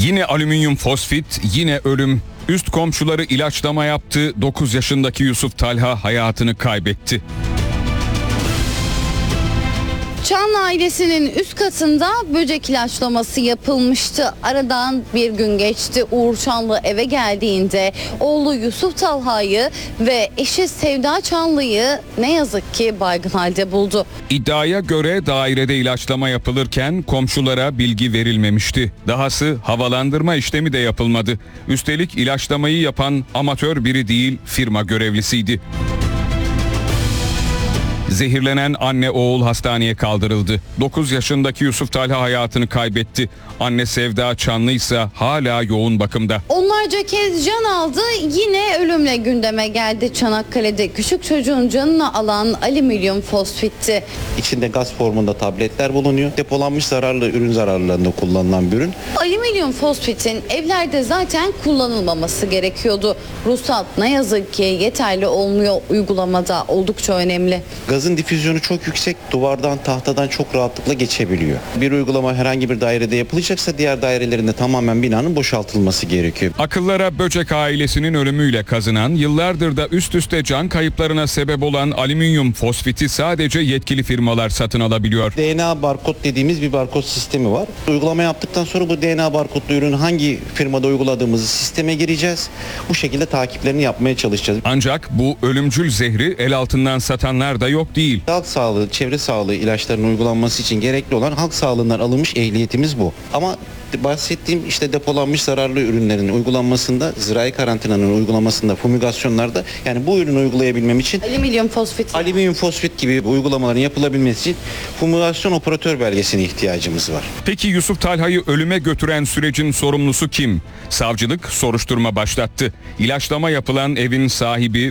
Yine alüminyum fosfit, yine ölüm. Üst komşuları ilaçlama yaptı. 9 yaşındaki Yusuf Talha hayatını kaybetti. Çanlı ailesinin üst katında böcek ilaçlaması yapılmıştı. Aradan bir gün geçti. Uğur Çanlı eve geldiğinde oğlu Yusuf Talha'yı ve eşi Sevda Çanlı'yı ne yazık ki baygın halde buldu. İddiaya göre dairede ilaçlama yapılırken komşulara bilgi verilmemişti. Dahası havalandırma işlemi de yapılmadı. Üstelik ilaçlamayı yapan amatör biri değil, firma görevlisiydi. Zehirlenen anne oğul hastaneye kaldırıldı. 9 yaşındaki Yusuf Talha hayatını kaybetti. Anne Sevda Çanlı ise hala yoğun bakımda. Onlarca kez can aldı, yine ölümle gündeme geldi. Çanakkale'de küçük çocuğun canını alan alüminyum fosfitti. İçinde gaz formunda tabletler bulunuyor. Depolanmış zararlı ürün zararlarında kullanılan bir ürün. Alüminyum fosfitin evlerde zaten kullanılmaması gerekiyordu. Ruhsat ne yazık ki yeterli olmuyor, uygulamada oldukça önemli. Gazın difüzyonu çok yüksek, duvardan, tahtadan çok rahatlıkla geçebiliyor. Bir uygulama herhangi bir dairede yapılacaksa diğer dairelerinde tamamen binanın boşaltılması gerekiyor. Akıllara böcek ailesinin ölümüyle kazınan, yıllardır da üst üste can kayıplarına sebep olan alüminyum fosfiti sadece yetkili firmalar satın alabiliyor. DNA barkod dediğimiz bir barkod sistemi var. Uygulama yaptıktan sonra bu DNA barkodlu ürünü hangi firmada uyguladığımızı sisteme gireceğiz. Bu şekilde takiplerini yapmaya çalışacağız. Ancak bu ölümcül zehri el altından satanlar da yok değil. Halk sağlığı, çevre sağlığı ilaçlarının uygulanması için gerekli olan halk sağlığından alınmış ehliyetimiz bu. Ama bahsettiğim işte depolanmış zararlı ürünlerin uygulanmasında, zirai karantinanın uygulamasında, fumigasyonlarda, yani bu ürünü uygulayabilmem için alüminyum fosfit gibi uygulamaların yapılabilmesi için fumigasyon operatör belgesine ihtiyacımız var. Peki Yusuf Talha'yı ölüme götüren sürecin sorumlusu kim? Savcılık soruşturma başlattı. İlaçlama yapılan evin sahibi